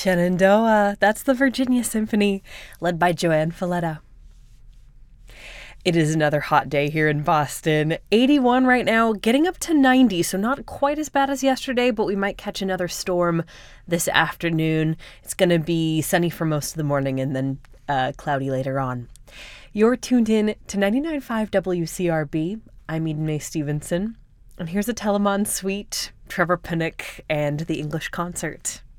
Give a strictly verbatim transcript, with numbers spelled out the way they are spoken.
Shenandoah. That's the Virginia Symphony, led by Joanne Falletta. It is another hot day here in Boston. eighty-one right now, getting up to ninety, so not quite as bad as yesterday, but we might catch another storm this afternoon. It's going to be sunny for most of the morning and then uh, cloudy later on. You're tuned in to ninety-nine point five W C R B. I'm Eden Mae Stevenson, and here's a Telemann suite, Trevor Pinnock, and the English Concert.